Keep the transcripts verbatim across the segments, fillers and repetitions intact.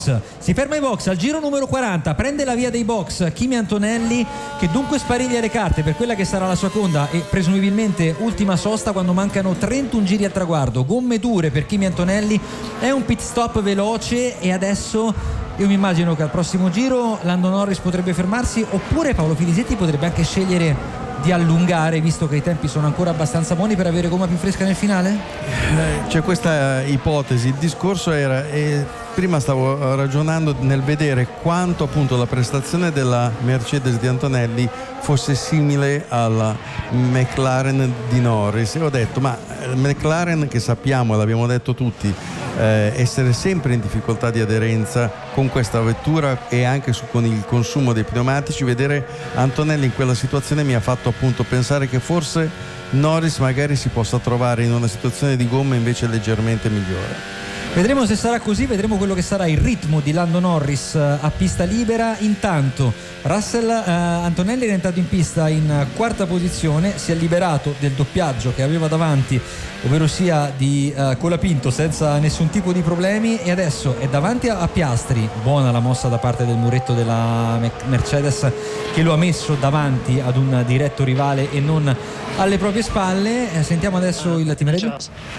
Si ferma ai box al giro numero quaranta, prende la via dei box Kimi Antonelli, che dunque spariglia le carte per quella che sarà la seconda e presumibilmente ultima sosta quando mancano trentuno giri al traguardo. Gomme dure per Kimi Antonelli, è un pit stop veloce e adesso io mi immagino che al prossimo giro Lando Norris potrebbe fermarsi, oppure Paolo Filisetti potrebbe anche scegliere di allungare, visto che i tempi sono ancora abbastanza buoni, per avere gomma più fresca nel finale? C'è questa ipotesi. Il discorso era, e prima stavo ragionando nel vedere quanto appunto la prestazione della Mercedes di Antonelli fosse simile alla McLaren di Norris, e ho detto, ma McLaren, che sappiamo, l'abbiamo detto tutti, eh, essere sempre in difficoltà di aderenza con questa vettura e anche su, con il consumo dei pneumatici, vedere Antonelli in quella situazione mi ha fatto appunto pensare che forse Norris magari si possa trovare in una situazione di gomma invece leggermente migliore. Vedremo se sarà così, vedremo quello che sarà il ritmo di Lando Norris a pista libera. Intanto Russell eh, Antonelli è entrato in pista in quarta posizione, si è liberato del doppiaggio che aveva davanti, ovvero sia di eh, Colapinto, senza nessun tipo di problemi, e adesso è davanti a, a Piastri. Buona la mossa da parte del muretto della Mercedes, che lo ha messo davanti ad un diretto rivale e non alle proprie spalle. Eh, sentiamo adesso il team radio.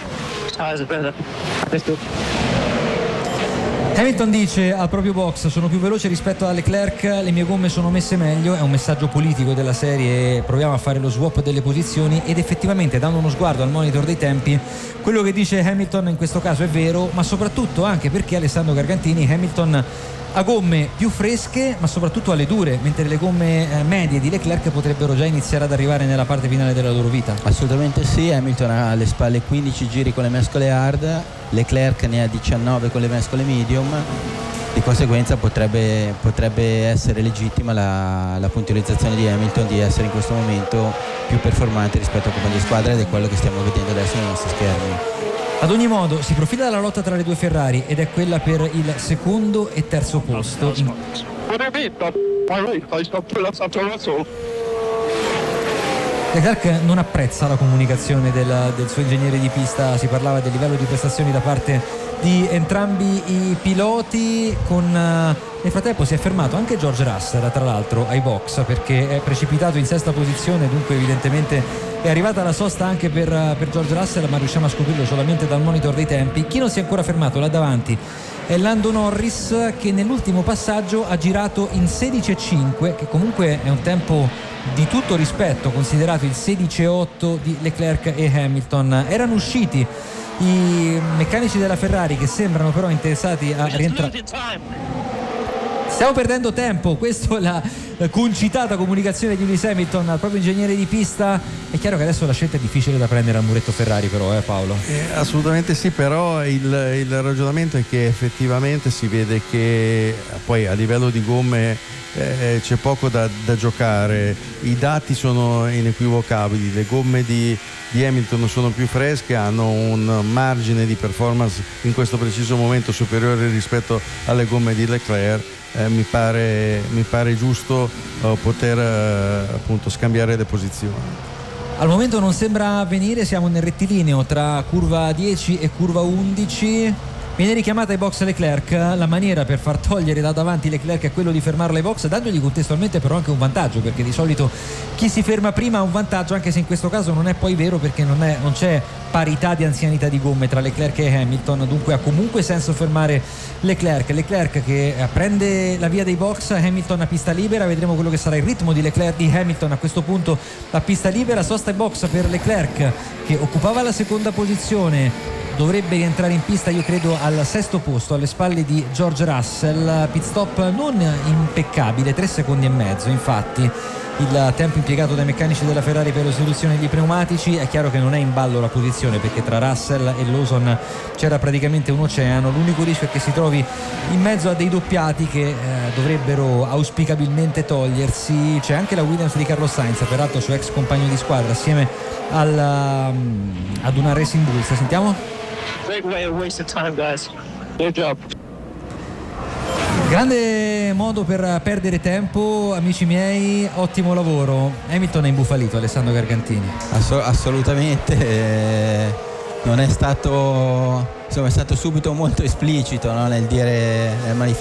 Hamilton dice al proprio box: sono più veloce rispetto a Leclerc, le mie gomme sono messe meglio. È un messaggio politico della serie, proviamo a fare lo swap delle posizioni, ed effettivamente, dando uno sguardo al monitor dei tempi, quello che dice Hamilton in questo caso è vero, ma soprattutto anche perché Alessandro Gargantini, Hamilton ha gomme più fresche ma soprattutto alle dure, mentre le gomme eh, medie di Leclerc potrebbero già iniziare ad arrivare nella parte finale della loro vita. Assolutamente sì, Hamilton ha alle spalle quindici giri con le mescole hard, Leclerc ne ha diciannove con le mescole medium, di conseguenza potrebbe, potrebbe essere legittima la, la puntualizzazione di Hamilton di essere in questo momento più performante rispetto al compagno di squadra, ed è quello che stiamo vedendo adesso nei nostri schermi. Ad ogni modo si profila la lotta tra le due Ferrari ed è quella per il secondo e terzo posto. In... Leclerc non apprezza la comunicazione del, del suo ingegnere di pista, si parlava del livello di prestazioni da parte di entrambi i piloti. Con, nel frattempo si è fermato anche George Russell, tra l'altro, ai box, perché è precipitato in sesta posizione, dunque evidentemente è arrivata la sosta anche per, per George Russell, ma riusciamo a scoprirlo solamente dal monitor dei tempi. Chi non si è ancora fermato là davanti è Lando Norris, che nell'ultimo passaggio ha girato in sedici e cinque, che comunque è un tempo di tutto rispetto considerato il sedici e otto di Leclerc e Hamilton. Erano usciti i meccanici della Ferrari, che sembrano però interessati a rientrare. Stiamo perdendo tempo, questa è la concitata comunicazione di Lewis Hamilton al proprio ingegnere di pista. È chiaro che adesso la scelta è difficile da prendere al muretto Ferrari, però, eh Paolo? Eh, assolutamente sì, però il, il ragionamento è che effettivamente si vede che poi a livello di gomme eh, c'è poco da, da giocare, i dati sono inequivocabili, le gomme di, di Hamilton sono più fresche, hanno un margine di performance in questo preciso momento superiore rispetto alle gomme di Leclerc. Eh, mi pare, mi pare giusto uh, poter uh, appunto scambiare le posizioni. Al momento non sembra avvenire, siamo nel rettilineo tra curva dieci e curva undici. Viene richiamata ai box Leclerc, la maniera per far togliere da davanti Leclerc è quello di fermarlo ai box, dandogli contestualmente però anche un vantaggio, perché di solito chi si ferma prima ha un vantaggio, anche se in questo caso non è poi vero, perché non, è, non c'è parità di anzianità di gomme tra Leclerc e Hamilton, dunque ha comunque senso fermare Leclerc. Leclerc che prende la via dei box, Hamilton a pista libera, vedremo quello che sarà il ritmo di, Leclerc, di Hamilton a questo punto a pista libera. Sosta in box per Leclerc, che occupava la seconda posizione, dovrebbe rientrare in pista io credo al sesto posto alle spalle di George Russell. Pit stop non impeccabile, tre secondi e mezzo infatti il tempo impiegato dai meccanici della Ferrari per la soluzione degli pneumatici. È chiaro che non è in ballo la posizione, perché tra Russell e Lawson c'era praticamente un oceano, l'unico rischio è che si trovi in mezzo a dei doppiati che eh, dovrebbero auspicabilmente togliersi. C'è anche la Williams di Carlos Sainz, peraltro suo ex compagno di squadra, assieme al, um, ad una Racing Bulls. Sentiamo? Great way of wasting time, guys. Good job. Grande modo per perdere tempo, amici miei, ottimo lavoro. Hamilton è imbufalito, Alessandro Gargantini. Ass- assolutamente. Eh, non è stato, insomma, è stato subito molto esplicito, no? Nel dire, nel